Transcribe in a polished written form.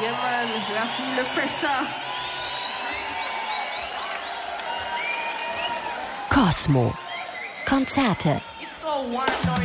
Yeah, man, we feel the pressure. Cosmo. Konzerte. It's so warm now.